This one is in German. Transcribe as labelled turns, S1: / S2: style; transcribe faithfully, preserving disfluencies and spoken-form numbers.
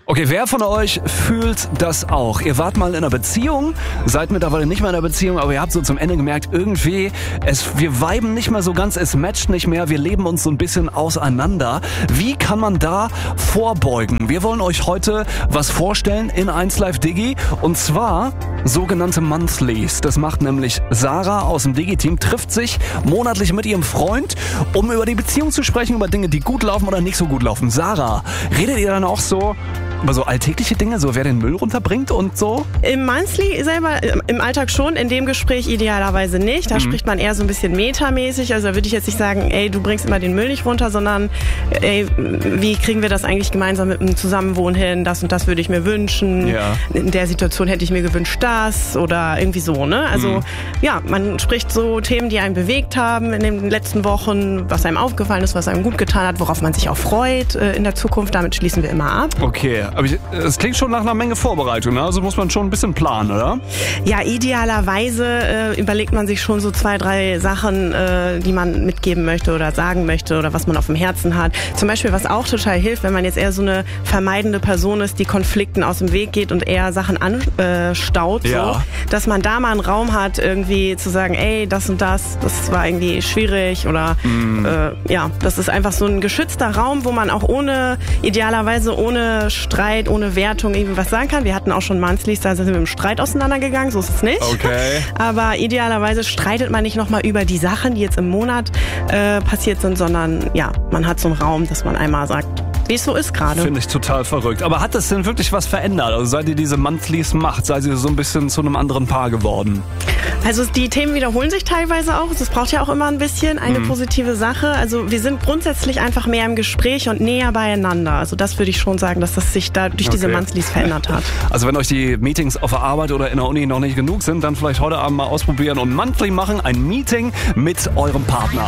S1: Okay, wer von euch fühlt das auch? Ihr wart mal in einer Beziehung, seid mittlerweile nicht mehr in einer Beziehung, aber ihr habt so zum Ende gemerkt, irgendwie, es, wir viben nicht mehr so ganz, es matcht nicht mehr, wir leben uns so ein bisschen auseinander. Wie kann man da vorbeugen? Wir wollen euch heute was vorstellen in eins Live Digi, und zwar sogenannte Monthlies. Das macht nämlich Sarah aus dem Digi-Team, trifft sich monatlich mit ihrem Freund, um über die Beziehung zu sprechen, über Dinge, die gut laufen oder nicht so gut laufen. Sarah, redet ihr dann auch so über so alltägliche Dinge, so wer den Müll runterbringt und so?
S2: Im Monthly selber, im Alltag schon, in dem Gespräch idealerweise nicht. Da mhm. spricht man eher so ein bisschen metamäßig. Also da würde ich jetzt nicht sagen, ey, du bringst immer den Müll nicht runter, sondern ey, wie kriegen wir das eigentlich gemeinsam mit einem Zusammenwohnen hin? Das und das würde ich mir wünschen.
S1: Ja.
S2: In der Situation hätte ich mir gewünscht das oder irgendwie so, ne? Also mhm. ja, man spricht so Themen, die einen bewegt haben in den letzten Wochen, was einem aufgefallen ist, was einem gut getan hat, worauf man sich auch freut äh, in der Zukunft. Damit schließen wir immer ab.
S1: Okay. Aber es klingt schon nach einer Menge Vorbereitung, ne? Also muss man schon ein bisschen planen, oder?
S2: Ja, idealerweise äh, überlegt man sich schon so zwei, drei Sachen, äh, die man mitgeben möchte oder sagen möchte oder was man auf dem Herzen hat. Zum Beispiel, was auch total hilft, wenn man jetzt eher so eine vermeidende Person ist, die Konflikten aus dem Weg geht und eher Sachen anstaut,
S1: ja.
S2: so, dass man da mal einen Raum hat, irgendwie zu sagen, ey, das und das, das war irgendwie schwierig oder mm. äh, ja, das ist einfach so ein geschützter Raum, wo man auch ohne, idealerweise ohne Streit, ohne Wertung irgendwie was sagen kann. Wir hatten auch schon Monthlies, da sind wir mit dem Streit auseinandergegangen, so ist es nicht.
S1: Okay.
S2: Aber idealerweise streitet man nicht nochmal über die Sachen, die jetzt im Monat äh, passiert sind, sondern ja, man hat so einen Raum, dass man einmal sagt, wie es so ist gerade.
S1: Finde ich total verrückt. Aber hat das denn wirklich was verändert? Also seit ihr diese Monthlies macht, seid ihr so ein bisschen zu einem anderen Paar geworden?
S2: Also die Themen wiederholen sich teilweise auch. Es braucht ja auch immer ein bisschen eine mhm. positive Sache. Also wir sind grundsätzlich einfach mehr im Gespräch und näher beieinander. Also das würde ich schon sagen, dass das sich da durch okay. diese Monthlies verändert hat.
S1: Also wenn euch die Meetings auf der Arbeit oder in der Uni noch nicht genug sind, dann vielleicht heute Abend mal ausprobieren und Monthly machen. Ein Meeting mit eurem Partner.